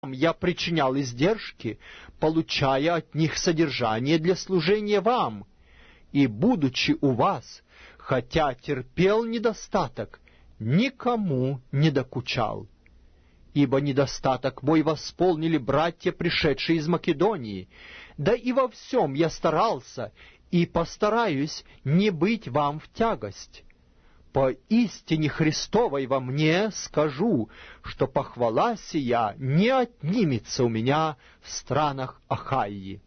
сам я причинял издержки, получая от них содержание для служения вам, и, будучи у вас, хотя терпел недостаток, никому не докучал. Ибо недостаток мой восполнили братья, пришедшие из Македонии, да и во всем я старался и постараюсь не быть вам в тягость. По истине Христовой во мне скажу, что похвала сия не отнимется у меня в странах Ахайи.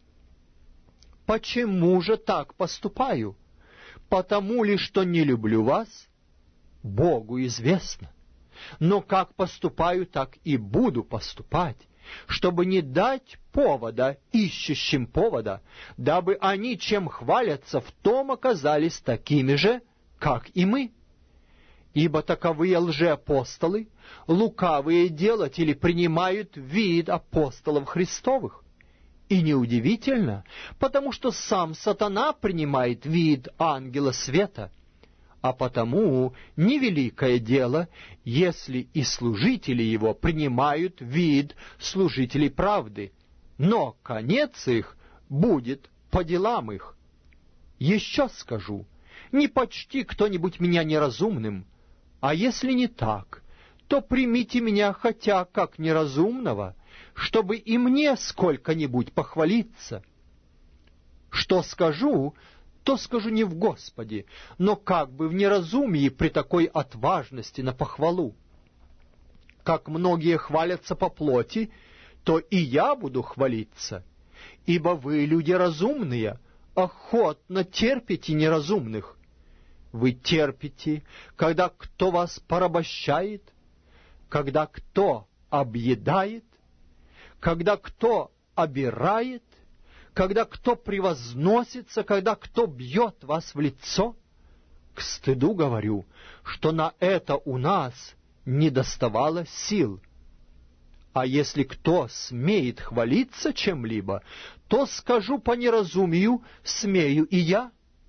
Почему же так поступаю? Потому ли, что не люблю вас? Богу известно. Но как поступаю, так и буду поступать, чтобы не дать повода ищущим повода, дабы они, чем хвалятся, в том оказались такими же, как и мы. Ибо таковые лжеапостолы, лукавые делатели, принимают вид апостолов Христовых. И неудивительно, потому что сам сатана принимает вид ангела света. А потому невеликое дело, если и служители его принимают вид служителей правды, но конец их будет по делам их. Еще скажу, не почти кто-нибудь меня неразумным, а если не так, то примите меня хотя как неразумного, чтобы и мне сколько-нибудь похвалиться. Что скажу, то скажу не в Господе, но как бы в неразумии при такой отважности на похвалу. Как многие хвалятся по плоти, то и я буду хвалиться, ибо вы, люди разумные, охотно терпите неразумных. Вы терпите, когда кто вас порабощает, когда кто объедает, когда кто обирает, когда кто превозносится, когда кто бьет вас в лицо. К стыду говорю, что на это у нас недоставало сил. А если кто смеет хвалиться чем-либо, то скажу по неразумию, смею и я.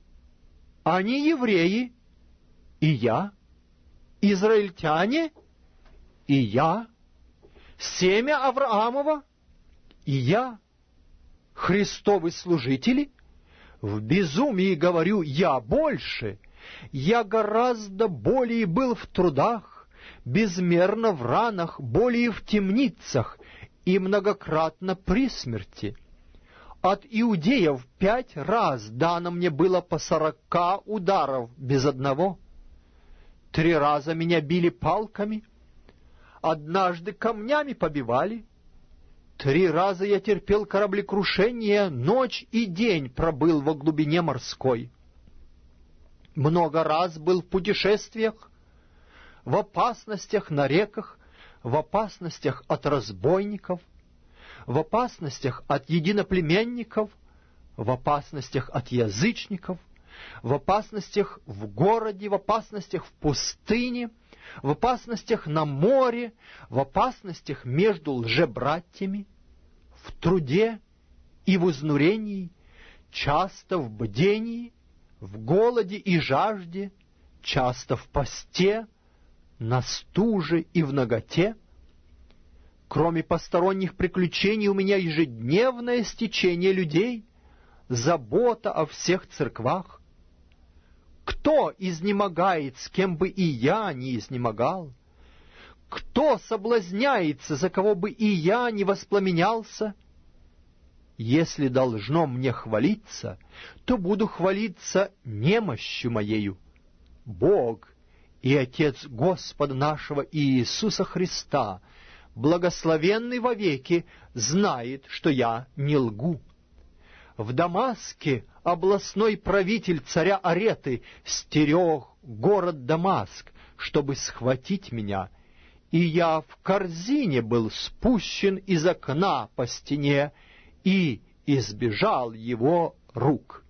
Они евреи, и я, израильтяне, и я, семя Авраамова, и я, Христовы служители. В безумии говорю я больше, я гораздо более был в трудах, безмерно в ранах, более в темницах и многократно при смерти. От иудеев 5 раз дано мне было по 40 ударов без одного. 3 раза меня били палками, однажды камнями побивали. 3 раза я терпел кораблекрушение, ночь и день пробыл во глубине морской. Много раз был в путешествиях, в опасностях на реках, в опасностях от разбойников, в опасностях от единоплеменников, в опасностях от язычников, в опасностях в городе, в опасностях в пустыне, в опасностях на море, в опасностях между лжебратьями, в труде и в изнурении, часто в бдении, в голоде и жажде, часто в посте, на стуже и в наготе. Кроме посторонних приключений у меня ежедневное стечение людей, забота о всех церквах. Кто изнемогает, с кем бы и я не изнемогал? Кто соблазняется, за кого бы и я не воспламенялся? Если должно мне хвалиться, то буду хвалиться немощью моею. Бог и Отец Господа нашего Иисуса Христа, благословенный вовеки, знает, что я не лгу. В Дамаске областной правитель царя Ареты стерег город Дамаск, чтобы схватить меня, и я в корзине был спущен из окна по стене и избежал его рук.